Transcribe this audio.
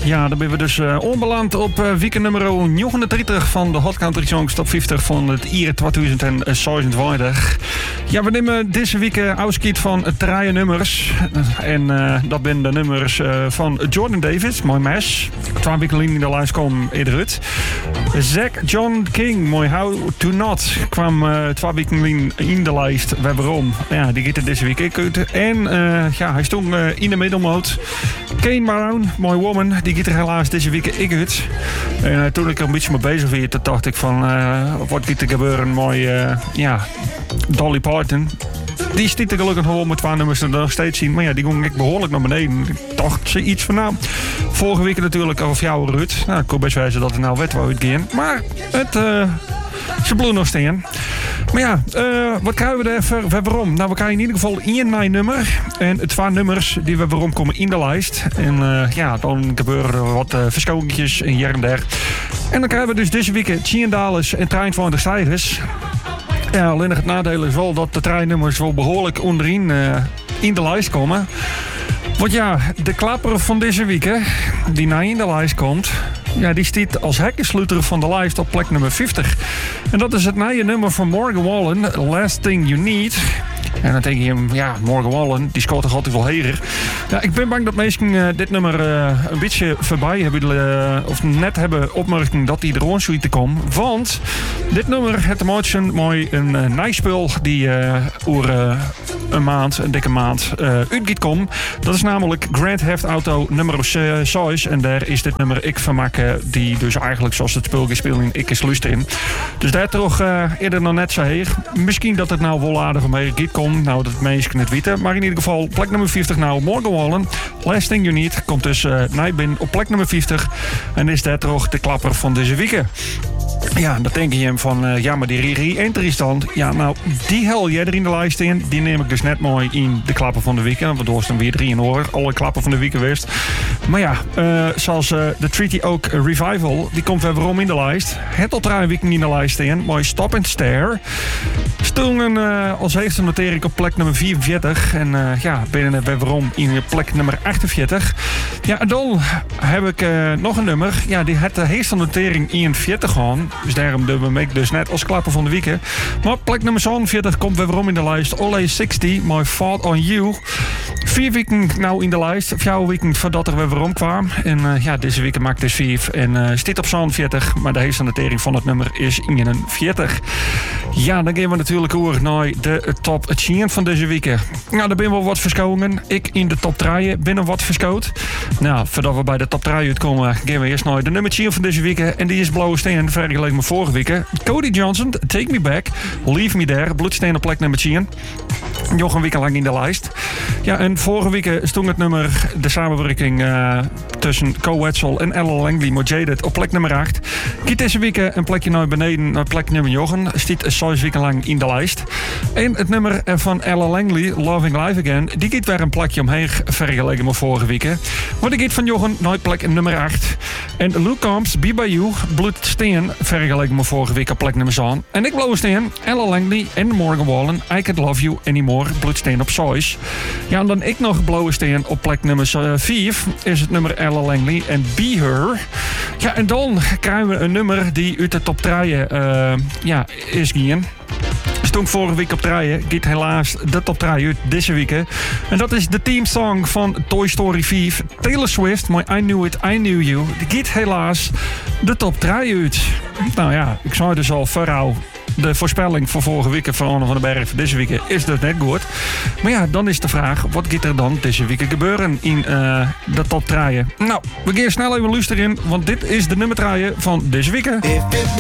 Ja, dan ben we dus onbeland op weekend nummer 39 van de Hot Country Songs Top 50 van het jaar 2026. Ja, we nemen deze week afscheid van 3 nummers. En dat zijn de nummers van Jordan Davis, mooi mes. 2 weken in de lijst kwam eerder uit. Zac John King, mooi How to Not, kwam 2 weken in de lijst. Waarom? Ja, die gaat er deze week ook uit. En hij stond in de middelmoot. Kane Brown, mooi woman, die gaat er helaas deze week ik uit. En toen ik er een beetje mee bezig was, dacht ik van, wat gaat er gebeuren? Mooi, Dolly Parton. Die stiet er gelukkig gewoon met 2 nummers er nog steeds zien. Maar ja, die ging ik behoorlijk naar beneden. Ik dacht ze iets van nou. Vorige week natuurlijk over jou Ruud. Nou, ik kon best wijzen dat het nou wet wou uitgaan. Maar ze bloeien nog staan. Maar ja, wat krijgen we er even? Waarom? Nou, we krijgen in ieder geval 1 nummer. En 2 nummers die we waarom komen in de lijst. En dan gebeuren er wat verschoningetjes hier en daar. En dan krijgen we dus deze week 10 dalers en 23 stijgers. Ja, alleen het nadeel is wel dat de 3 nummers wel behoorlijk onderin in de lijst komen. Want ja, de klapper van deze week, die naar in de lijst komt, ja, die staat als hekkensluiter van de lijst op plek nummer 50. En dat is het nieuwe nummer van Morgan Wallen, Last Thing You Need. En dan denk je hem, ja, Morgan Wallen, die scoort toch altijd wel heger. Ja, ik ben bang dat mensen dit nummer een beetje voorbij hebben, of net hebben opmerking dat hij er gewoon zoiets te komen. Want dit nummer heeft een mooi een nijspul die over een dikke maand, uit gaat komen. Dat is namelijk Grand Theft Auto nummer 6. En daar is dit nummer ik van maken, die dus eigenlijk zoals het spul gespeeld in ik is lust in. Dus daar toch eerder nog net zo heeg. Misschien dat het nou wel aardig omheen gaat komen. Nou, dat mensen het weten. Maar in ieder geval, plek nummer 50 nou, Morgan Wallen. Last Thing You Need komt dus Nijbin op plek nummer 50. En is dat toch de klapper van deze week. Ja, dan denk je hem van, maar die re-entry stand. Ja, nou, die hel jij er in de lijst in. Die neem ik dus net mooi in de klappen van de week. Waardoor is dan weer 3 in orde. Alle klappen van de week geweest. Maar ja, zoals de Treaty Oak Revival, die komt weer waarom in de lijst. Het al 3 weken in de lijst in. Mooi Stop and Stare. Stonden als eerste notering op plek nummer 44. En binnen weer waarom in plek nummer 48. Ja, en dan heb ik nog een nummer. Ja, die had de eerste notering in 40 gaan. Dus daarom doen we dus net als klapper van de week. Maar plek nummer 47 komt weer waarom in de lijst. Ole 60, My Fault on You. 4 weken nou in de lijst. 4 weken voordat er weer waarom kwam. En deze week maakt dus 4. En staat op 47. Maar de eerste notering van het nummer is 41. Ja, dan gaan we natuurlijk over naar de top 10 van deze week. Nou, daar ben wel wat verschonen. Ik in de top 3 ben er wat verschoot. Nou, voordat we bij de top 3 uitkomen, gaan we eerst naar de nummer 10 van deze week. En die is blauwe steen, vergeleken met vorige week. Cody Johnson, Take Me Back, Leave Me There, bloedsteen op plek nummer 10. Nog een week lang in de lijst. Ja, en vorige week stond het nummer, de samenwerking tussen Co Wetzel en Ella Langley, Mojaded, op plek nummer 8. Kiet deze week een plekje naar beneden, naar plek nummer 9. Stiet 6 weken lang in de lijst. En het nummer van Ella Langley, Loving Life Again, die gaat weer een plekje omheen vergeleken met vorige week. Want die gaat van Jochen naar plek nummer 8. En Luke Combs, Be By You, bloedsteen vergeleken met vorige week op plek nummer 7. En ik blauwe steen, Ella Langley en Morgan Wallen, I Can't Love You Anymore, bloedsteen op 6. Ja, en dan ik nog blauwe steen op plek nummer 5 is het nummer Ella Langley en Be Her. Ja, en dan krijgen we een nummer die uit de top 3 is gaan. Stond vorige week op 3, gaat helaas de top 3 uit deze week. En dat is de teamsong van Toy Story 5. Taylor Swift, my I Knew It, I Knew You. Die gaat helaas de top 3 uit. Nou ja, ik zei dus al vooral. De voorspelling van vorige week van Anne van den Berg van deze week is dus net goed. Maar ja, dan is de vraag, wat gaat er dan deze week gebeuren in de top 3? Nou, we gaan snel even luisteren in, want dit is de nummer 3 van deze week.